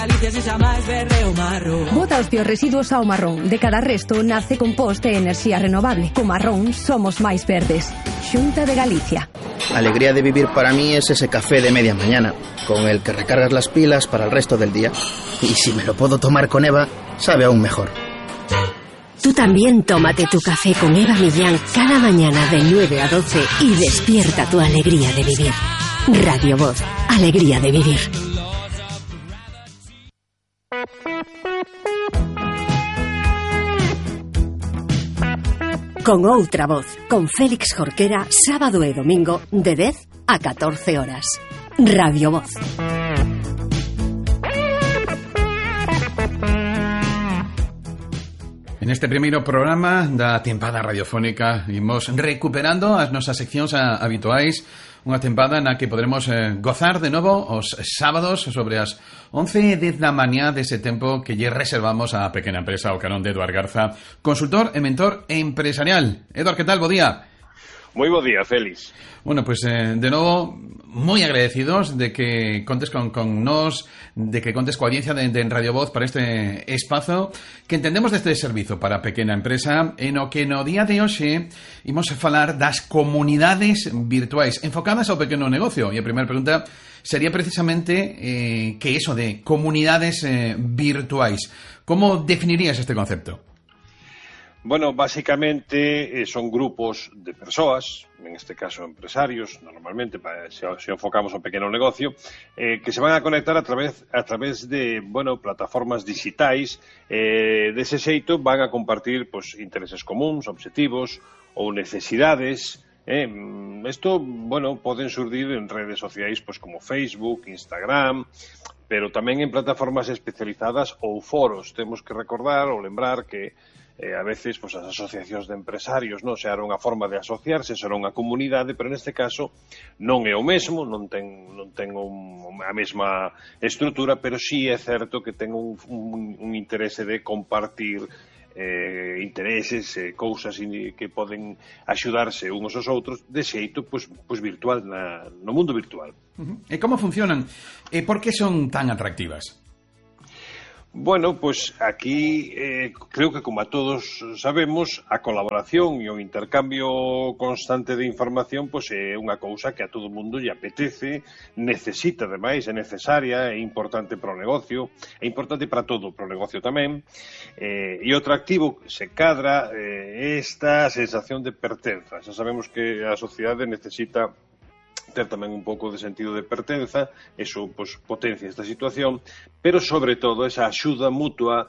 Galicia se chama esberre o marrón. Bota os teus residuos ao marrón. De cada resto nace compost e enerxía renovable. Co marrón somos máis verdes. Xunta de Galicia. Alegría de vivir para mí es ese café de media mañana, con el que recargas las pilas para el resto del día. Y si me lo puedo tomar con Eva, sabe aún mejor. Tú también tómate tu café con Eva Millán cada mañana de 9 a 12 y despierta tu alegría de vivir. Radio Voz, alegría de vivir. Con outra voz, con Félix Jorquera, sábado e domingo de 10 a 14 horas. Radio Voz. En este primeiro programa da tempada radiofónica imos recuperando as nosas seccións habituais, unha tempada na que podremos gozar de novo os sábados sobre as 11:10 da mañá dese tempo que lle reservamos á pequena empresa o carón de Eduard Garza, consultor e mentor empresarial. Eduard, que tal? Bo día. Moi bo día, Félix. Bueno, pues de novo, moi agradecidos de que contes con nós, de que contes coa audiencia de Radio Voz para este espazo que entendemos deste servizo para a pequena empresa, en o que no día de hoxe imos a falar das comunidades virtuais enfocadas ao pequeno negocio. E a primeira pregunta sería precisamente que eso de comunidades virtuais. Como definirías este concepto? Bueno, básicamente son grupos de persoas, en este caso empresarios, normalmente, se enfocamos ao pequeno negocio, que se van a conectar a través de, bueno, plataformas digitais, dese xeito van a compartir, pues, intereses comuns, obxectivos ou necesidades. Isto, bueno, poden surdir en redes sociais, pues, como Facebook, Instagram, pero tamén en plataformas especializadas ou foros. Temos que recordar ou lembrar que a veces, pues, as asociacións de empresarios, non, xa era unha forma de asociarse, xa era unha comunidade, pero neste caso non é o mesmo, non ten a mesma estrutura, pero sí é certo que ten un interese de compartir intereses, cousas que poden axudarse uns aos outros de xeito, pues, virtual, no mundo virtual. E como funcionan? E por que son tan atractivas? Bueno, pues aquí creo que, como a todos sabemos, a colaboración e o intercambio constante de información pues é unha cousa que a todo mundo lle apetece, necesita, ademais, é necesaria, é importante para o negocio, é importante para todo, para o negocio tamén, e o atractivo se cadra esta sensación de pertenza. Xa sabemos que a sociedade necesita ter tamén un pouco de sentido de pertenza, eso, pues, potencia esta situación, pero sobre todo esa axuda mutua,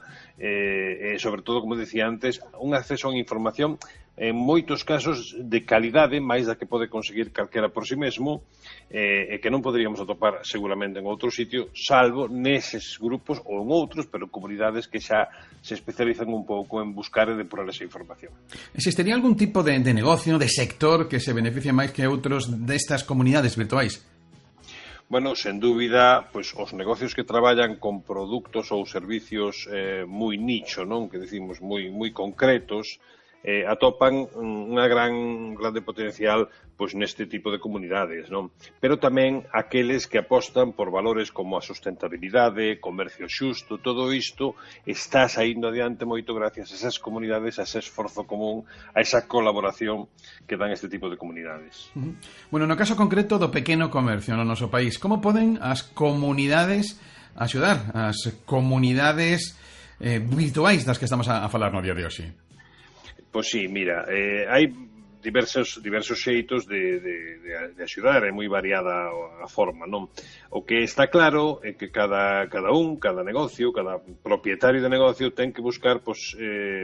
sobre todo, como decía antes, un acceso a información en moitos casos de calidade, máis da que pode conseguir calquera por si mesmo, e que non poderíamos atopar seguramente en outro sitio, salvo neses grupos ou en outros, pero comunidades que xa se especializan un pouco en buscar e depurar esa información. Existiría algún tipo de negocio, de sector que se beneficie máis que outros destas comunidades virtuais? Bueno, sen dúbida, pues, os negocios que traballan con produtos ou servicios moi nicho, non? Que decimos moi concretos, atopan unha grande potencial, pois, neste tipo de comunidades, non? Pero tamén aqueles que apostan por valores como a sustentabilidade, comercio xusto, todo isto está saindo adiante moito gracias a esas comunidades, a ese esforzo común, a esa colaboración que dan este tipo de comunidades. Bueno, no caso concreto do pequeno comercio no noso país, como poden as comunidades axudar? As comunidades virtuais das que estamos a falar no día de hoxe? Pois sí, mira, hai diversos xeitos de axudar, é moi variada a forma, non? O que está claro é que cada negocio, cada propietario de negocio ten que buscar, pois,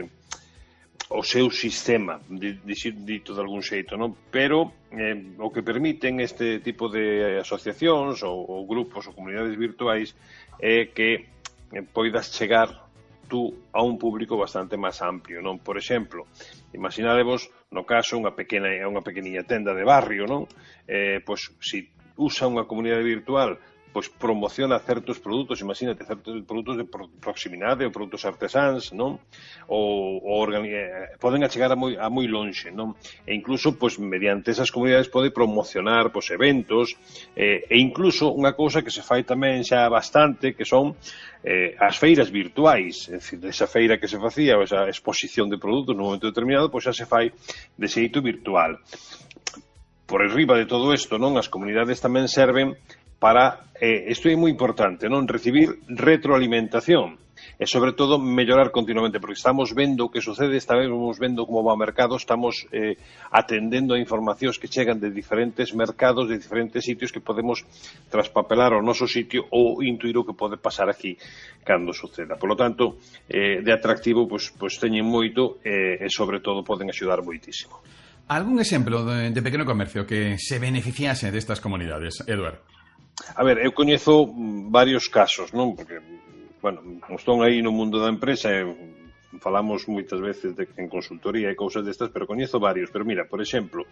o seu sistema, dito de algún xeito, non? Pero o que permiten este tipo de asociacións ou grupos ou comunidades virtuais é que poidas chegar tú a un público bastante máis amplio, non? Por exemplo, imaginadevos, no caso, unha pequeniña tenda de barrio, non? Pois, se usa unha comunidade virtual pois promociona certos produtos, imagínate, certos produtos de proximidade ou produtos artesáns, non? Poden achegar a moi lonxe, non? E incluso, pois, mediante esas comunidades pode promocionar, pois, eventos, e incluso unha cousa que se fai tamén xa bastante, que son as feiras virtuais, é dicir, esa feira que se facía, ou esa exposición de produtos nun momento determinado, pois xa se fai de xeito virtual. Por arriba de todo isto, non, as comunidades tamén serven para, isto é moi importante, non, recibir retroalimentación e, sobre todo, mellorar continuamente, porque estamos vendo o que sucede, estamos vendo como va o mercado, estamos atendendo a informacións que chegan de diferentes mercados, de diferentes sitios que podemos traspapelar ao noso sitio ou intuir o que pode pasar aquí cando suceda. Por lo tanto, de atractivo, pois teñen moito e, sobre todo, poden axudar moitísimo. ¿Algún exemplo de pequeno comercio que se beneficiase destas comunidades, Eduard? A ver, eu coñezo varios casos, non? Porque, bueno, estou aí no mundo da empresa e falamos moitas veces en consultoría e cousas destas, pero coñezo varios. Pero mira, por exemplo,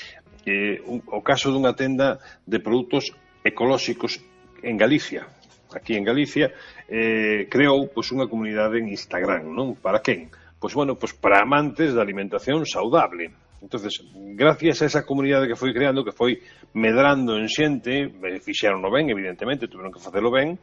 o caso dunha tenda de produtos ecolóxicos en Galicia. Aquí en Galicia creou pois unha comunidade en Instagram, non? Para quen? Pois, bueno, pois para amantes da alimentación saudable. Entonces, gracias a esa comunidade que foi creando, que foi medrando en xente, fixeronlo ben, evidentemente, tuveron que facelo ben,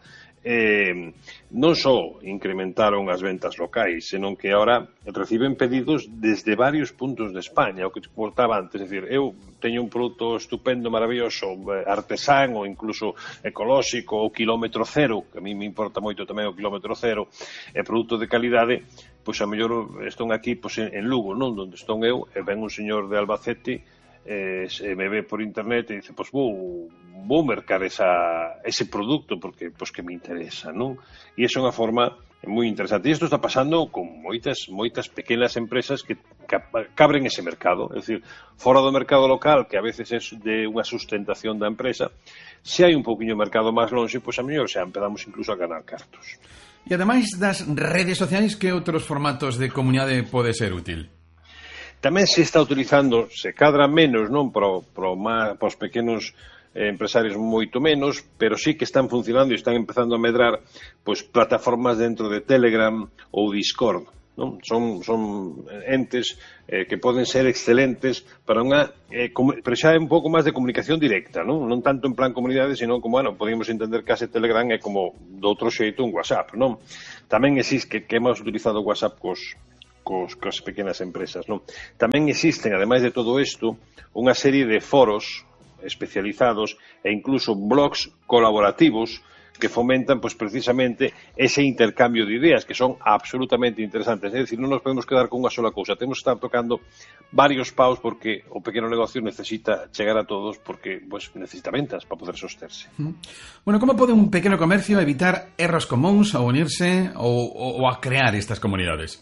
non só incrementaron as ventas locais, senón que ahora reciben pedidos desde varios puntos de España, o que te contaba antes, é dicir, eu teño un produto estupendo, maravilloso, artesán ou incluso ecolóxico ou kilómetro cero, que a mí me importa moito tamén o kilómetro cero, produto de calidade, pois a mellor estou aquí pois, en Lugo, non? Donde estou eu, e ven un señor de Albacete, se me ve por internet e dice, pois vou mercar ese produto porque pois que me interesa, non? E iso é unha forma moi interesante. E isto está pasando con moitas pequenas empresas que abren ese mercado, é dicir, fora do mercado local, que a veces é de unha sustentación da empresa, se hai un poquinho mercado máis longe, pois a mellor xa empezamos incluso a ganar cartos. E ademais das redes sociais, que outros formatos de comunidade pode ser útil? Tamén se está utilizando, se cadra menos, non, para os pequenos empresarios moito menos, pero sí que están funcionando e están empezando a medrar pois plataformas dentro de Telegram ou Discord, non? Son entes que poden ser excelentes para unha pero xa é un pouco máis de comunicación directa, non tanto en plan comunidade, sino como, bueno, podemos entender que ase Telegram é como de outro xeito un WhatsApp, non? Tamén existe que hemos utilizado WhatsApp cos pequenas empresas, non? Tamén existen, ademais de todo isto, unha serie de foros especializados e incluso blogs colaborativos que fomentan, pois, precisamente ese intercambio de ideas que son absolutamente interesantes. É dicir, non nos podemos quedar con unha sola cousa. Temos que estar tocando varios paus porque o pequeno negocio necesita chegar a todos porque, pois, necesita ventas para poder sosterse. Bueno, como pode un pequeno comercio evitar erros comuns ao unirse ou a crear estas comunidades?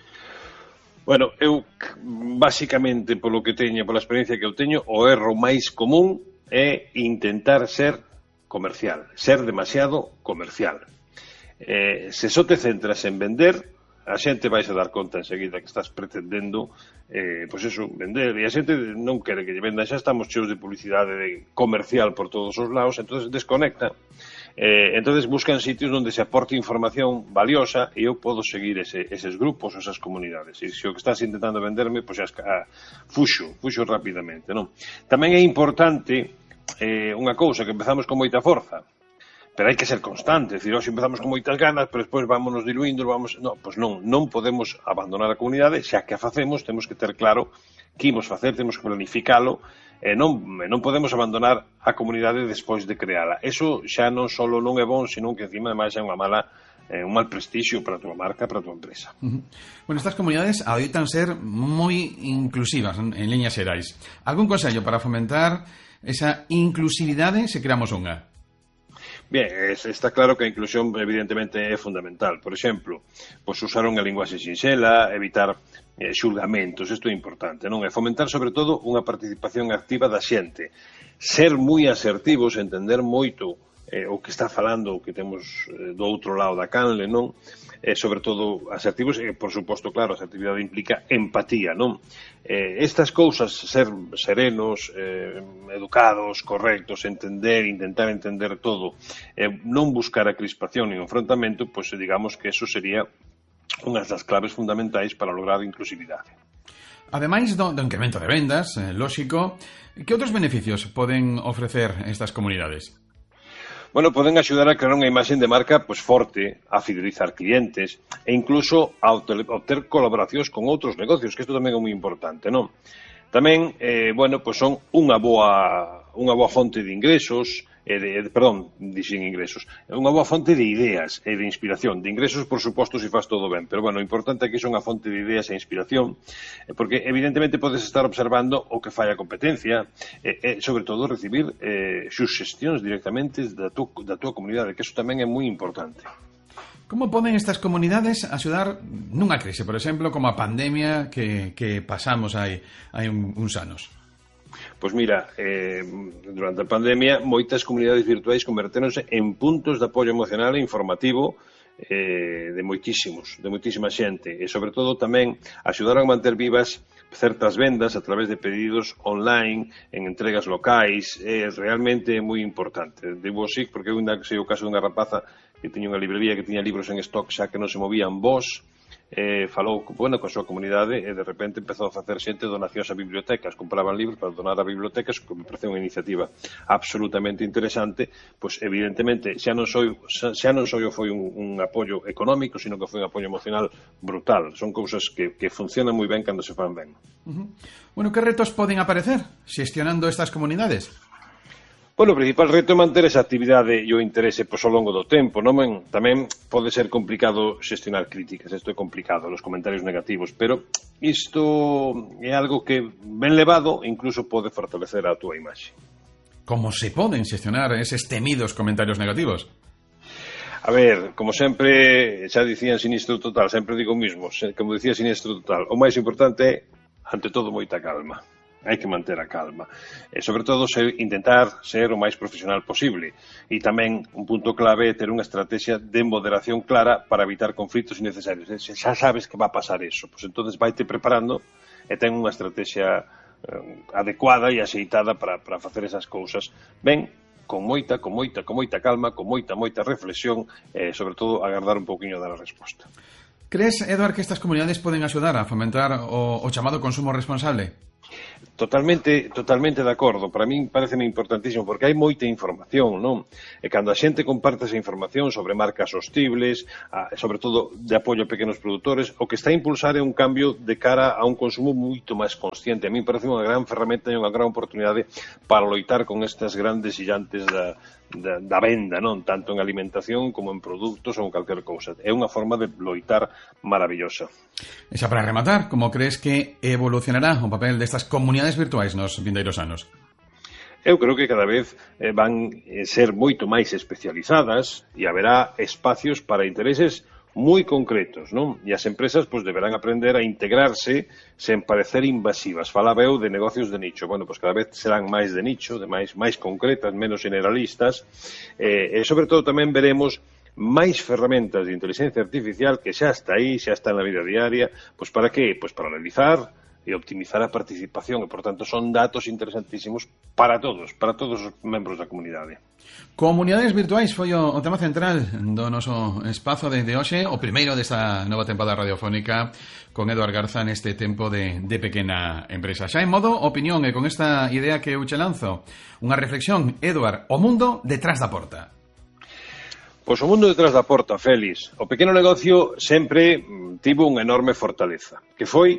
Bueno, eu, basicamente, polo que teño, pola experiencia que eu teño, o erro máis común é intentar ser comercial, ser demasiado comercial. Se só te centras en vender, a xente vais a dar conta enseguida que estás pretendendo, pois eso, vender, e a xente non quere que lle venda, xa estamos cheos de publicidade comercial por todos os lados, entonces desconecta. Entonces buscan sitios onde se aporte información valiosa e eu podo seguir eses grupos, esas comunidades. E se o que estás intentando venderme, pois fuxo rapidamente, non? Tamén é importante unha cousa, que empezamos con moita forza, pero hai que ser constante, é dicir, hoxe empezamos con moitas ganas, pero despois vámonos diluindo, non podemos abandonar a comunidade, xa que a facemos, temos que ter claro que imos facer, temos que planificalo, e non podemos abandonar a comunidade despois de creala. Eso xa non só non é bon, senón que encima máis é un mal prestixio para a tua marca, para a tua empresa. Bueno, estas comunidades adoitan ser moi inclusivas en liñas xerais. Algún consello para fomentar esa inclusividade se creamos unha? Bien, está claro que a inclusión evidentemente é fundamental. Por exemplo, pois usar unha linguaxe sinxela, evitar xulgamentos, isto é importante, non? E fomentar sobre todo unha participación activa da xente. Ser moi asertivos, entender moito o que está falando, o que temos do outro lado da canle, non? sobre todo asertivos, e, por suposto, claro, a asertividade implica empatía, non? Estas cousas, ser serenos, educados, correctos, intentar entender todo, non buscar a crispación nin o enfrontamento, pois digamos que eso sería unhas das claves fundamentais para lograr a inclusividade. Ademais do incremento de vendas, lóxico, que outros beneficios poden ofrecer estas comunidades? Bueno, poden axudar a crear unha imaxe de marca pois forte, a fidelizar clientes e incluso a obter colaboracións con outros negocios, que isto tamén é moi importante, non? Tamén, bueno, pois son unha boa fonte de ingresos, unha boa fonte de ideas e de inspiración. De ingresos, por suposto, se faz todo ben, pero, bueno, o importante é que son unha fonte de ideas e inspiración, porque, evidentemente, podes estar observando o que fai a competencia, e, sobre todo, recibir suxestións directamente da túa comunidade, que iso tamén é moi importante. Como poden estas comunidades axudar nunha crise, por exemplo, como a pandemia que pasamos hai uns anos? Pois mira, durante a pandemia moitas comunidades virtuais convertéronse en puntos de apoio emocional e informativo de moitísima xente, e sobre todo tamén axudaron a manter vivas certas vendas a través de pedidos online en entregas locais. Realmente é moi importante. Debo así, porque eu sei o caso dunha rapaza que tiña unha librería que tiña libros en stock xa que non se movían vos, falou coa súa comunidade e de repente empezou a facer xente donacións a bibliotecas, compraban libros para donar a bibliotecas, que me parece unha iniciativa absolutamente interesante. Pois evidentemente xa non só foi un apoio económico, sino que foi un apoio emocional brutal. Son cousas que funcionan moi ben cando se fan ben. Bueno, que retos poden aparecer xestionando estas comunidades? Bueno, o principal reto é manter esa actividade e o interese ao longo do tempo, non? Tamén pode ser complicado xestionar críticas, isto é complicado, os comentarios negativos, pero isto é algo que, ben levado, incluso pode fortalecer a túa imaxe. Como se poden xestionar eses temidos comentarios negativos? A ver, como sempre, xa dicían Sinistro Total, sempre digo o mismo, como dicía Sinistro Total, o máis importante é, ante todo, moita calma. Hai que manter a calma. E, sobre todo, intentar ser o máis profesional posible. E tamén, un punto clave é ter unha estrategia de moderación clara para evitar conflitos innecesarios. Se xa sabes que va a pasar eso, pois entonces vaite preparando e ten unha estrategia adecuada e axeitada para facer esas cousas. Ben, con moita calma, con moita reflexión e, sobre todo, agardar un pouquiño da resposta. Crees, Eduard, que estas comunidades poden axudar a fomentar o chamado consumo responsable? Totalmente de acordo. Para min pareceme importantísimo porque hai moita información, non? E cando a xente comparte esa información sobre marcas sostibles, sobre todo de apoio a pequenos produtores, o que está a impulsar é un cambio de cara a un consumo moito máis consciente. A min parece unha gran ferramenta e unha gran oportunidade para loitar con estas grandes xillantes da venda, non? Tanto en alimentación como en produtos ou en calquer cousa. É unha forma de loitar maravillosa. E xa para rematar, como crees que evolucionará o papel destas comunidades virtuais nos vindeiros anos? Eu creo que cada vez van ser moito máis especializadas e haberá espacios para intereses moi concretos, non? E as empresas pois deberán aprender a integrarse sen parecer invasivas. Falaba eu de negocios de nicho. Bueno, pois cada vez serán máis de nicho, de máis concretas, menos generalistas, e sobre todo tamén veremos máis ferramentas de inteligencia artificial que xa está aí, xa está na vida diaria. Pois para que? Pois para analizar e optimizar a participación, e, por tanto, son datos interesantísimos para todos os membros da comunidade. Comunidades virtuais foi o tema central do noso espazo de hoxe, o primeiro desta nova tempada radiofónica con Eduard Garza neste tempo de pequena empresa. Xa en modo opinión e con esta idea que eu che lanzo, unha reflexión, Eduard, o mundo detrás da porta. Pois o mundo detrás da porta, Félix. O pequeno negocio sempre tivo unha enorme fortaleza, que foi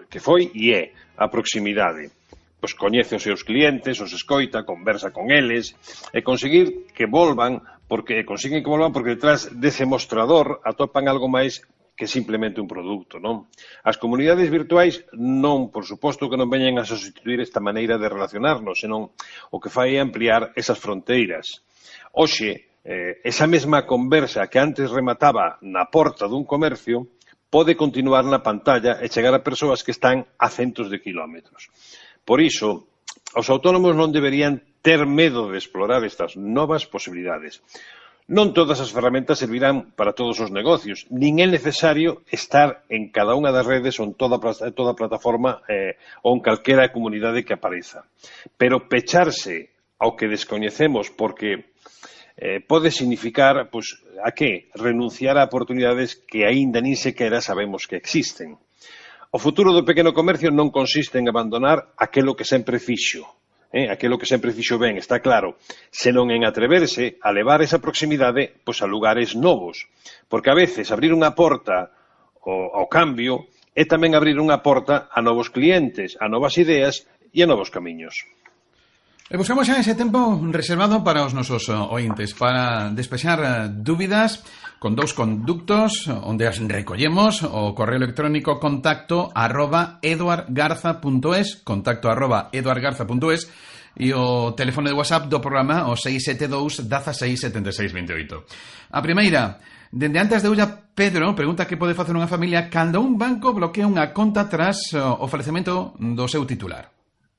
e é a proximidade. Pois coñece os seus clientes, os escoita, conversa con eles, e consiguen que volvan porque detrás dese mostrador atopan algo máis que simplemente un produto, non? As comunidades virtuais non, por suposto, que non veñen a substituir esta maneira de relacionarnos, senón o que fai é ampliar esas fronteiras. Hoxe, esa mesma conversa que antes remataba na porta dun comercio pode continuar na pantalla e chegar a persoas que están a centos de kilómetros. Por iso, os autónomos non deberían ter medo de explorar estas novas posibilidades. Non todas as ferramentas servirán para todos os negocios, nin é necesario estar en cada unha das redes ou en toda a plataforma ou en calquera comunidade que apareza. Pero pecharse ao que descoñecemos porque pode significar, pois, a que? Renunciar a oportunidades que aínda nin sequera sabemos que existen. O futuro do pequeno comercio non consiste en abandonar aquilo que sempre fixo. Aquilo que sempre fixo ben, está claro, senón en atreverse a levar esa proximidade pois, a lugares novos. Porque a veces abrir unha porta ao cambio é tamén abrir unha porta a novos clientes, a novas ideas e a novos camiños. E buscamos xa ese tempo reservado para os nosos ointes, para despexar dúbidas con dous conductos onde as recollemos, o correo electrónico contacto@eduardgarza.es, contacto@eduardgarza.es, e o teléfono de WhatsApp do programa o 672 16 76 28. A primeira, dende antes de Ulla, Pedro pregunta que pode facer unha familia cando un banco bloquea unha conta tras o falecemento do seu titular.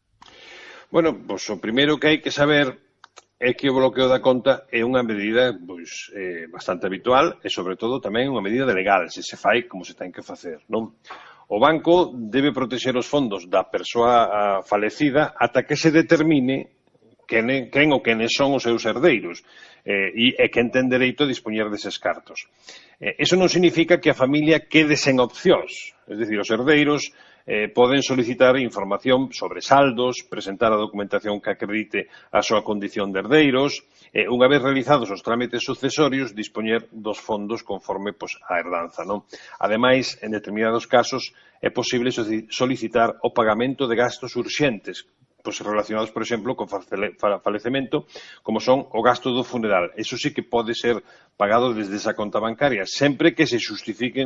Bueno, pois o primeiro que hai que saber é que o bloqueo da conta é unha medida pois, bastante habitual e, sobre todo, tamén unha medida legal, se fai como se ten que facer, non? O banco debe protexer os fondos da persoa falecida ata que se determine quen ou quenes son os seus herdeiros e quen ten dereito a dispoñer deses cartos. Eso non significa que a familia quede sen opcións, é dicir, os herdeiros poden solicitar información sobre saldos, presentar a documentación que acredite a súa condición de herdeiros, unha vez realizados os trámites sucesorios, dispoñer dos fondos conforme a herdanza, non? Ademais, en determinados casos, é posible solicitar o pagamento de gastos urxentes, relacionados, por exemplo, con falecemento, como son o gasto do funeral. Eso sí que pode ser pagado desde esa conta bancaria, sempre que se justifique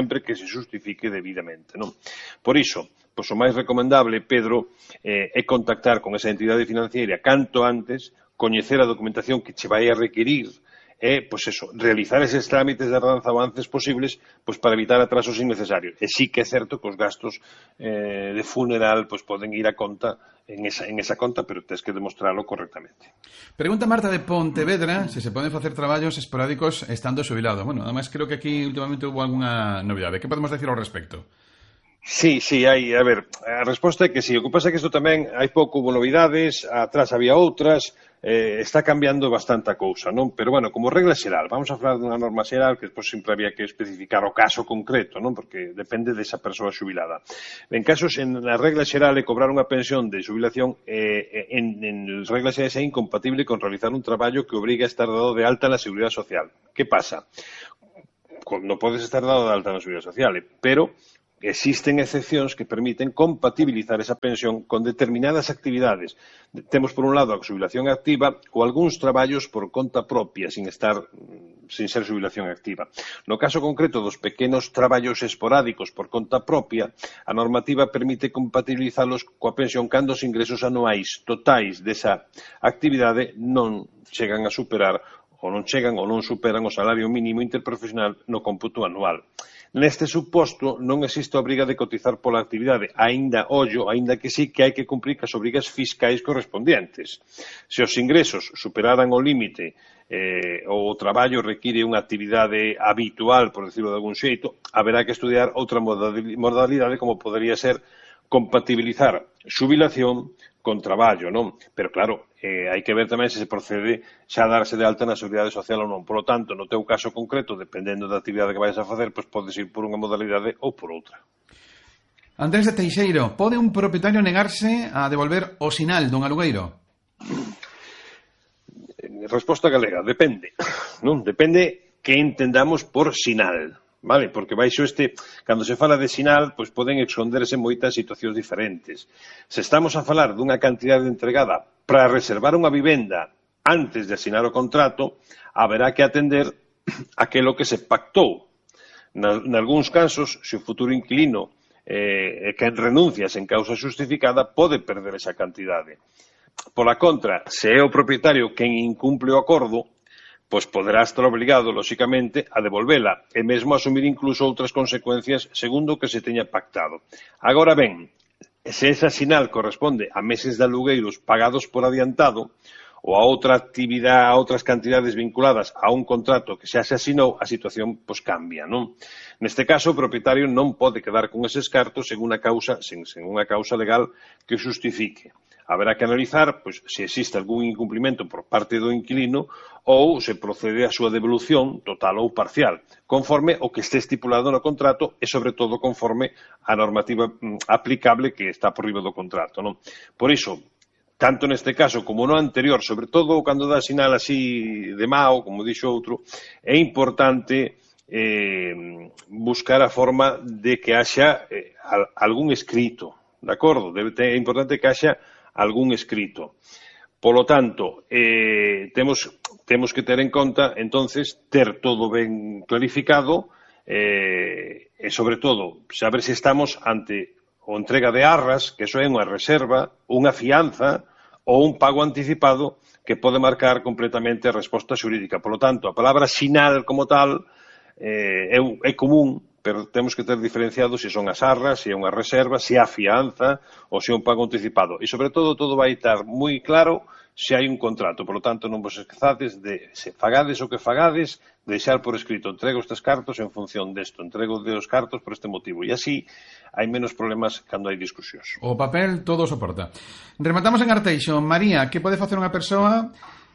debidamente, non? Por iso, o máis recomendable, Pedro, é contactar con esa entidade financiera canto antes, coñecer a documentación que che vai a requerir, realizar eses trámites de herdanza o antes posibles para evitar atrasos innecesarios. E sí que é certo que os gastos de funeral poden ir a conta en esa conta, pero tens que demostrarlo correctamente. Pregunta Marta de Pontevedra se poden facer traballos esporádicos estando xubilado. Bueno, además creo que aquí últimamente hubo alguna novidade. Que podemos decir ao respecto? Sí, hai. A ver, a resposta é que sí. O que pasa é que isto tamén hai pouco hubo novidades, atrás había outras, está cambiando bastante a cousa, non? Pero, bueno, como regla xeral, vamos a falar dunha norma xeral que despois sempre había que especificar o caso concreto, non? Porque depende desa persoa xubilada. En a regla xeral é cobrar unha pensión de xubilación en regla xeral é incompatible con realizar un traballo que obriga a estar dado de alta na Seguridade Social. Que pasa? Non podes estar dado de alta na Seguridade Social, pero existen excepcións que permiten compatibilizar esa pensión con determinadas actividades. Temos, por un lado, a xubilación activa ou algúns traballos por conta propia, sin ser xubilación activa. No caso concreto dos pequenos traballos esporádicos por conta propia, a normativa permite compatibilizalos coa pensión cando os ingresos anuais totais desa actividade non chegan a superar ou non superan o salario mínimo interprofesional no cómputo anual. Neste suposto, non existe a obriga de cotizar pola actividade, aínda que sí que hai que cumprir as obrigas fiscais correspondientes. Se os ingresos superaran o límite ou o traballo require unha actividade habitual, por decirlo de algún xeito, haberá que estudiar outra modalidade como podería ser compatibilizar xubilación con traballo, non? Pero claro, hai que ver tamén se procede xa a darse de alta na Seguridade Social ou non. Por lo tanto, no teu caso concreto, dependendo da actividade que vais a facer, podes ir por unha modalidade ou por outra. Andrés de Teixeiro, pode un propietario negarse a devolver o sinal dun alugueiro? Resposta galega, depende. Non? Depende que entendamos por sinal. Vale, porque baixo cando se fala de sinal, poden esconderse moitas situacións diferentes. Se estamos a falar dunha cantidade entregada para reservar unha vivenda antes de asinar o contrato, haberá que atender aquilo que se pactou. Nalgúns casos, se o futuro inquilino quen renuncia sen causa justificada, pode perder esa cantidade. Pola contra, se é o propietario quen incumple o acordo, poderá estar obligado, lóxicamente, a devolvela e mesmo asumir incluso outras consecuencias segundo o que se teña pactado. Agora ben, se esa sinal corresponde a meses de alugueiros pagados por adiantado, ou a outra actividade, a outras cantidades vinculadas a un contrato que xa se asinou, a situación pois cambia, non? Neste caso, o propietario non pode quedar con eses cartos sen unha causa legal que o xustifique. Haberá que analizar pois, se existe algún incumprimento por parte do inquilino ou se procede a súa devolución total ou parcial, conforme o que este estipulado no contrato e, sobre todo, conforme a normativa aplicable que está por riba do contrato, non? Por iso, tanto neste caso como no anterior, sobre todo cando dá sinal así de mao, como dixo outro, é importante buscar a forma de que haxa algún escrito, de acordo? É importante que haxa algún escrito. Polo tanto, temos que ter en conta, entonces, ter todo ben clarificado e, sobre todo, saber se estamos ante o entrega de arras, que iso é unha reserva, unha fianza ou un pago anticipado que pode marcar completamente a resposta xurídica. Por lo tanto, a palabra sinal como tal é común, pero temos que ter diferenciado se son as arras, se é unha reserva, se é a fianza ou se é un pago anticipado. E, sobre todo vai estar moi claro se hai un contrato. Por lo tanto, non vos esquezades de, se fagades o que fagades, deixar por escrito, entrego estes cartos en función desto, entrego os cartos por este motivo. E así hai menos problemas cando hai discusións. O papel todo soporta. Rematamos en Arteixo. María, que pode facer unha persoa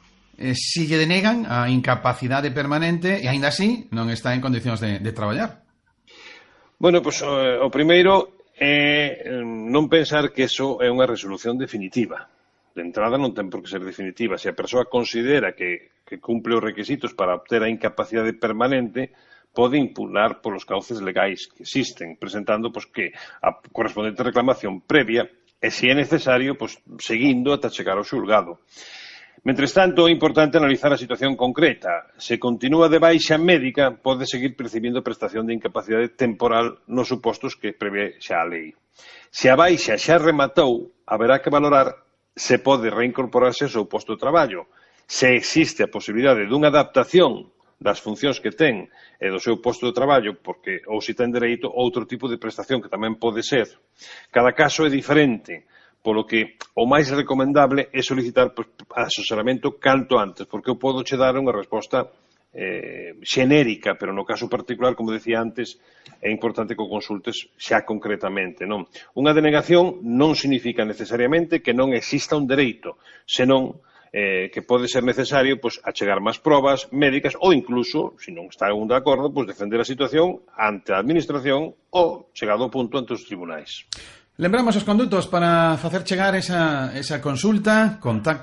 se lle denegan a incapacidade permanente e aínda así non está en condicións de traballar? Bueno, pois o primeiro é non pensar que eso é unha resolución definitiva. De entrada non ten por que ser definitiva. Se a persoa considera que cumple os requisitos para obter a incapacidade permanente, pode impugnar polos cauces legais que existen, presentando pois, que a correspondente reclamación previa e, se é necesario, pois, seguindo ata chegar ao xulgado. Mentres tanto, é importante analizar a situación concreta. Se continúa de baixa médica, pode seguir percibindo prestación de incapacidade temporal nos supostos que prevé xa a lei. Se a baixa xa rematou, haberá que valorar se pode reincorporarse ao seu posto de traballo. Se existe a posibilidade dunha adaptación das funcións que ten e do seu posto de traballo, porque ou se ten dereito a outro tipo de prestación que tamén pode ser. Cada caso é diferente, polo que o máis recomendable é solicitar asesoramento canto antes, porque eu podo che dar unha resposta xenérica, pero no caso particular, como decía antes, é importante que o consultes xa concretamente, non? Unha denegación non significa necesariamente que non exista un dereito, senón que pode ser necesario pois, achegar máis probas médicas ou incluso, se non está un de acordo, pois, defender a situación ante a administración ou, chegado ao punto, ante os tribunais. Lembramos os condutos para facer chegar esa consulta,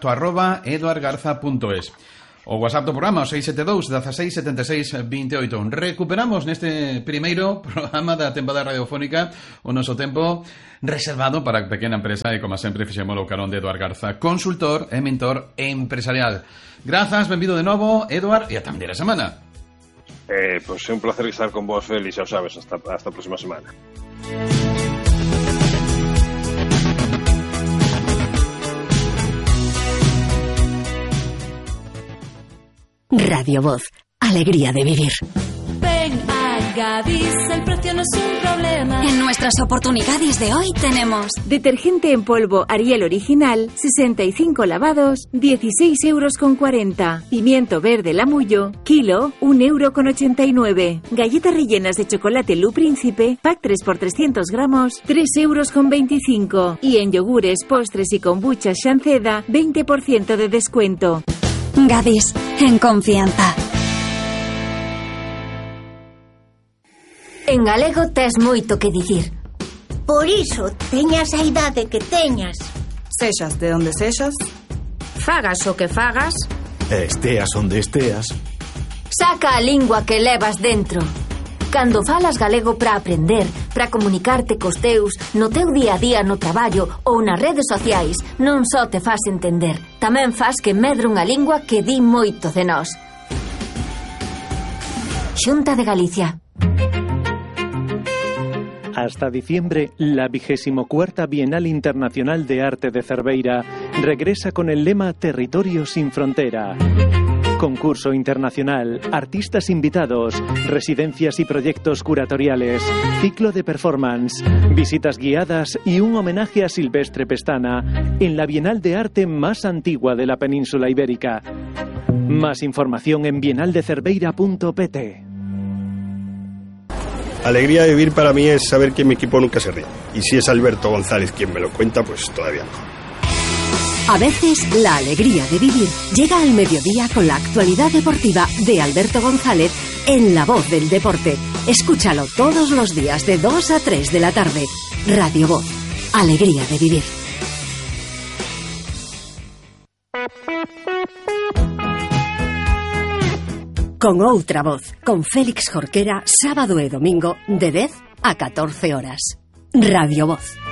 contacto@eduardgarza.es. O WhatsApp do programa, o 672 16 76 28. Recuperamos neste primeiro programa da tempada radiofónica o noso tempo reservado para a pequena empresa e, como sempre, fixémolo carón de Eduard Garza, consultor e mentor empresarial. Grazas, benvido de novo, Eduard, e ata a semana. Pois é un placer estar con vos, Félix, xa o sabes, hasta a próxima semana. Radio Voz, alegría de vivir. Ven a Gadis, el precio no es un problema. En nuestras oportunidades de hoy tenemos detergente en polvo Ariel original, 65 lavados, 16,40 €. Pimiento verde Lamullo, kilo, 1,89 €. Galletas rellenas de chocolate Lu Príncipe, pack 3 por 300 gramos, 3,25 €. Y en yogures, postres y kombucha Shanceda, 20% de descuento. Gadis, en confianza. En galego tes moito que dicir. Por iso, teñas a idade que teñas. Sexas de onde sexas, Fagas o que fagas, esteas onde esteas, saca a lingua que levas dentro. Cando falas galego para aprender, para comunicarte cos teus, no teu día a día no traballo ou nas redes sociais, non só te fas entender, tamén fas que medre unha lingua que di moito de nós. Xunta de Galicia. Hasta diciembre, la 24ª Bienal Internacional de Arte de Cerveira regresa con el lema Territorio sin Frontera. Concurso internacional, artistas invitados, residencias y proyectos curatoriales, ciclo de performance, visitas guiadas y un homenaje a Silvestre Pestana en la Bienal de Arte más antigua de la península ibérica. Más información en bienaldecerveira.pt. Alegría de vivir para mí es saber que mi equipo nunca se ríe. Y si es Alberto González quien me lo cuenta, pues todavía mejor. A veces, la alegría de vivir llega al mediodía con la actualidad deportiva de Alberto González en La Voz del Deporte. Escúchalo todos los días de 2 a 3 de la tarde. Radio Voz. Alegría de vivir. Con outra voz, con Félix Jorquera, sábado e domingo, de 10 a 14 horas. Radio Voz.